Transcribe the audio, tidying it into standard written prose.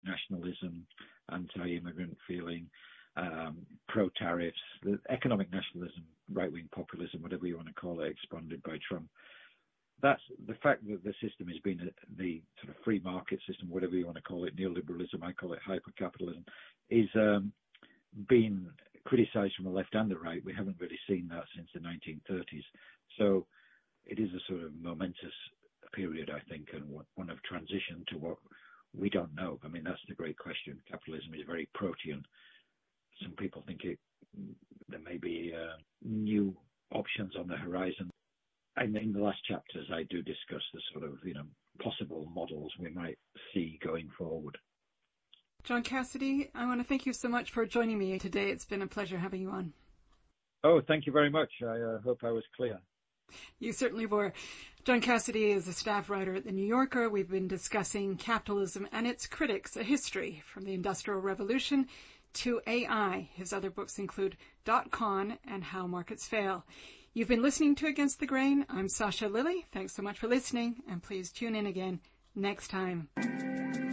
nationalism, anti-immigrant feeling, pro-tariffs, the economic nationalism, right-wing populism, whatever you want to call it, expanded by Trump. That's the fact that the system has been the sort of free market system, whatever you want to call it, neoliberalism, I call it hyper-capitalism, is been criticized from the left and the right. We haven't really seen that since the 1930s. So it is a sort of momentous period, I think, and one of transition to what we don't know. I mean, that's the great question. Capitalism is very protean. Some people think there may be new options on the horizon. And in the last chapters, I do discuss the sort of, possible models we might see going forward. John Cassidy, I want to thank you so much for joining me today. It's been a pleasure having you on. Oh, thank you very much. I hope I was clear. You certainly were. John Cassidy is a staff writer at The New Yorker. We've been discussing capitalism and its critics, a history from the Industrial Revolution to AI. His other books include .con and How Markets Fail. You've been listening to Against the Grain. I'm Sasha Lilley. Thanks so much for listening, and please tune in again next time.